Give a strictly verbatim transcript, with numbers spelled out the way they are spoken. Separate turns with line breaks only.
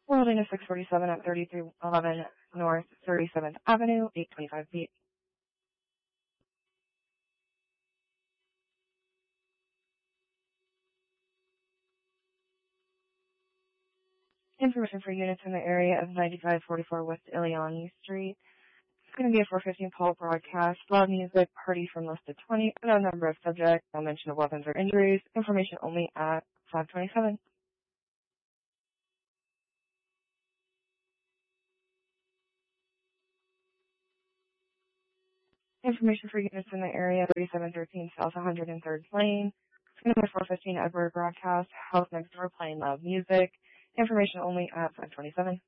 Welding is six forty-seven at thirty-three eleven North thirty-seventh Avenue, eight twenty-five feet. Information for units in the area of ninety-five forty-four West Ileani Street. It's going to be a four fifteen call broadcast. Loud music, party from less to twenty, no number of subjects, no mention of weapons or injuries. Information only at five twenty-seven. Information for units in the area, thirty-seven thirteen South one hundred third Lane. It's going to be a four fifteen Edward broadcast. House next door playing loud music. Information only at five twenty-seven.